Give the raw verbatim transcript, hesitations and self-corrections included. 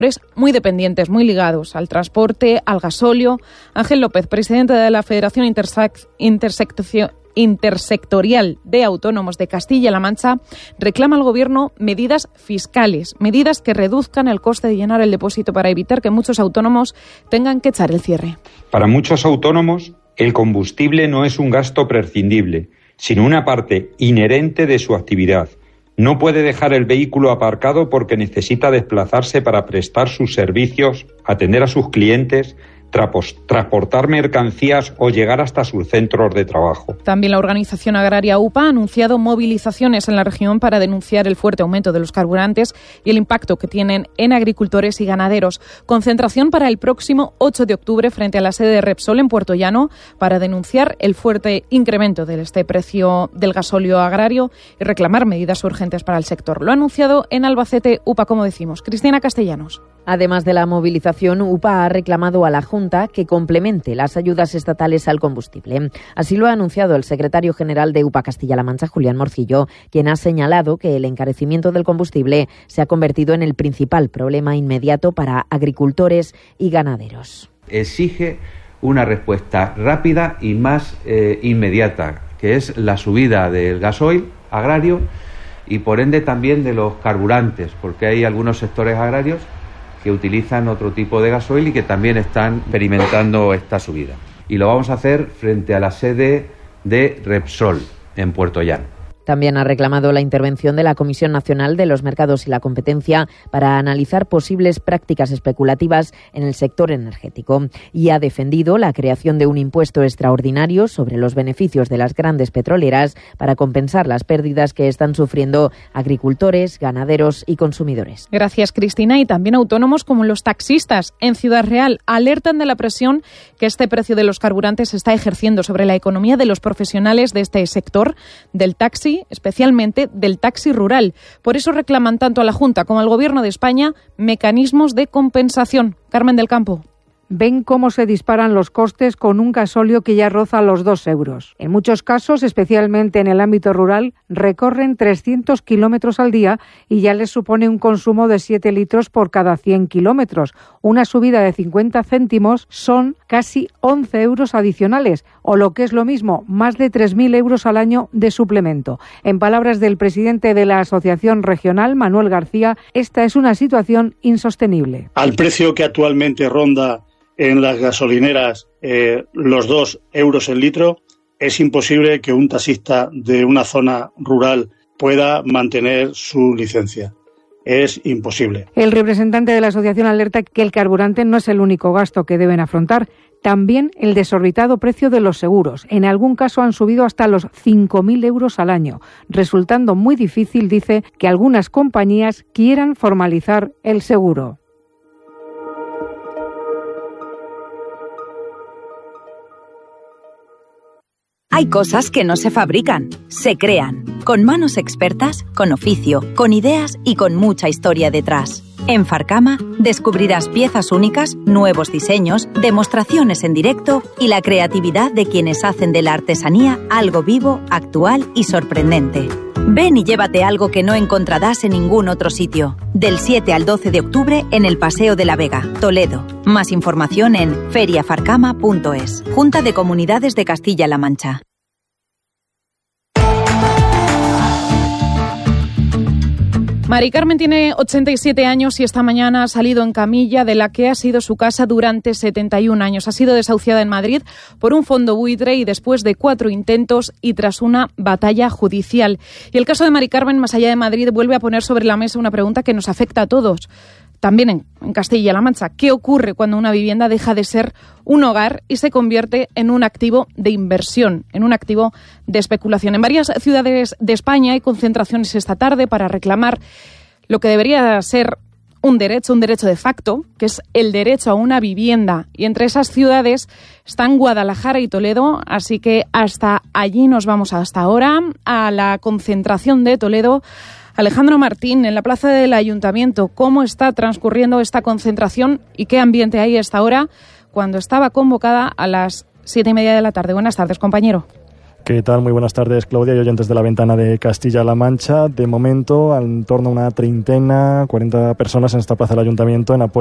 muy dependientes, muy ligados al transporte, al gasóleo. Ángel López, presidente de la Federación Intersec- Interseccio- Intersectorial de Autónomos de Castilla-La Mancha, reclama al Gobierno medidas fiscales, medidas que reduzcan el coste de llenar el depósito para evitar que muchos autónomos tengan que echar el cierre. Para muchos autónomos, el combustible no es un gasto prescindible, sino una parte inherente de su actividad. No puede dejar el vehículo aparcado porque necesita desplazarse para prestar sus servicios, atender a sus clientes, trapos, transportar mercancías o llegar hasta sus centros de trabajo. También la organización agraria U P A ha anunciado movilizaciones en la región para denunciar el fuerte aumento de los carburantes y el impacto que tienen en agricultores y ganaderos. Concentración para el próximo ocho de octubre frente a la sede de Repsol en Puerto Llano para denunciar el fuerte incremento de este precio del gasóleo agrario y reclamar medidas urgentes para el sector. Lo ha anunciado en Albacete U P A, como decimos. Cristina Castellanos. Además de la movilización, U P A ha reclamado a la Junta que complemente las ayudas estatales al combustible. Así lo ha anunciado el secretario general de U P A Castilla-La Mancha, Julián Morcillo, quien ha señalado que el encarecimiento del combustible se ha convertido en el principal problema inmediato para agricultores y ganaderos. Exige una respuesta rápida y más eh, inmediata, que es la subida del gasoil agrario y por ende también de los carburantes, porque hay algunos sectores agrarios que utilizan otro tipo de gasoil y que también están experimentando esta subida. Y lo vamos a hacer frente a la sede de Repsol, en Puerto Llano. También ha reclamado la intervención de la Comisión Nacional de los Mercados y la Competencia para analizar posibles prácticas especulativas en el sector energético y ha defendido la creación de un impuesto extraordinario sobre los beneficios de las grandes petroleras para compensar las pérdidas que están sufriendo agricultores, ganaderos y consumidores. Gracias, Cristina. Y también autónomos como los taxistas en Ciudad Real alertan de la presión que este precio de los carburantes está ejerciendo sobre la economía de los profesionales de este sector del taxi, especialmente del taxi rural. Por eso reclaman tanto a la Junta como al Gobierno de España mecanismos de compensación. Carmen del Campo. Ven cómo se disparan los costes con un gasóleo que ya roza los dos euros. En muchos casos, especialmente en el ámbito rural, recorren trescientos kilómetros al día y ya les supone un consumo de siete litros por cada cien kilómetros. Una subida de cincuenta céntimos son casi once euros adicionales, o lo que es lo mismo, más de tres mil euros al año de suplemento. En palabras del presidente de la Asociación Regional, Manuel García, esta es una situación insostenible. Al precio que actualmente ronda en las gasolineras eh, los dos euros el litro, es imposible que un taxista de una zona rural pueda mantener su licencia. Es imposible. El representante de la asociación alerta que el carburante no es el único gasto que deben afrontar. También el desorbitado precio de los seguros. En algún caso han subido hasta los cinco mil euros al año, resultando muy difícil, dice, que algunas compañías quieran formalizar el seguro. Hay cosas que no se fabrican, se crean, con manos expertas, con oficio, con ideas y con mucha historia detrás. En Farcama descubrirás piezas únicas, nuevos diseños, demostraciones en directo y la creatividad de quienes hacen de la artesanía algo vivo, actual y sorprendente. Ven y llévate algo que no encontrarás en ningún otro sitio. Del siete al doce de octubre en el Paseo de la Vega, Toledo. Más información en feria farcama punto es. Junta de Comunidades de Castilla-La Mancha. Mari Carmen tiene ochenta y siete años y esta mañana ha salido en camilla de la que ha sido su casa durante setenta y un años. Ha sido desahuciada en Madrid por un fondo buitre y después de cuatro intentos y tras una batalla judicial. Y el caso de Mari Carmen, más allá de Madrid, vuelve a poner sobre la mesa una pregunta que nos afecta a todos. También en, en Castilla-La Mancha, ¿qué ocurre cuando una vivienda deja de ser un hogar y se convierte en un activo de inversión, en un activo de especulación? En varias ciudades de España hay concentraciones esta tarde para reclamar lo que debería ser un derecho, un derecho de facto, que es el derecho a una vivienda. Y entre esas ciudades están Guadalajara y Toledo, así que hasta allí nos vamos hasta ahora, a la concentración de Toledo. Alejandro Martín, en la plaza del Ayuntamiento, ¿cómo está transcurriendo esta concentración y qué ambiente hay a esta hora cuando estaba convocada a las siete y media de la tarde? Buenas tardes, compañero. ¿Qué tal? Muy buenas tardes, Claudia y oyentes de La Ventana de Castilla-La Mancha. De momento, en torno a una treintena, cuarenta personas en esta plaza del Ayuntamiento en apoyo